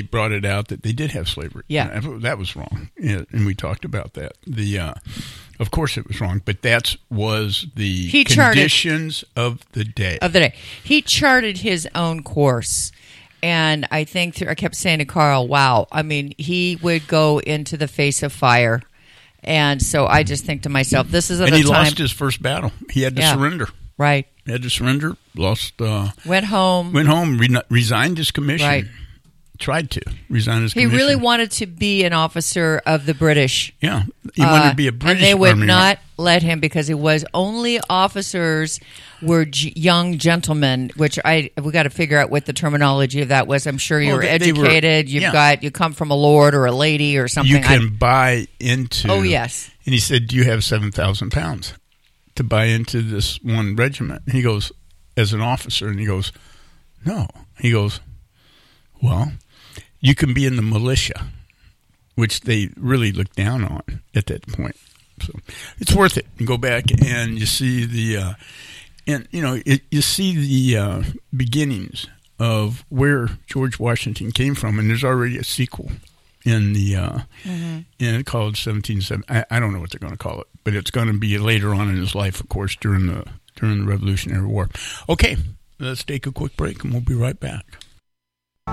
brought it out that they did have slavery. Yeah. And that was wrong. Yeah, and we talked about that. Of course it was wrong, but that was the conditions of the day. He charted his own course. And I think I kept saying to Carl, wow, I mean, he would go into the face of fire. And so I just think to myself, this is at a time. And he lost his first battle. He had to surrender. Right. He had to surrender, lost. Went home, resigned his commission. Right. Tried to resign his commission. He really wanted to be an officer of the British. Yeah. He wanted to be a British and they would Army not let him because it was only officers were young gentlemen, which we got to figure out what the terminology of that was. I'm sure you're educated. You come from a lord or a lady or something. You can buy into. Oh, yes. And he said, do you have 7,000 pounds to buy into this one regiment? And he goes, as an officer, and he goes, no. He goes, well, you can be in the militia, which they really looked down on at that point. So it's worth it. You go back and you see the, you see the beginnings of where George Washington came from, and there's already a sequel in the called 1770. I don't know what they're going to call it, but it's going to be later on in his life, of course, during the Revolutionary War. Okay, let's take a quick break, and we'll be right back.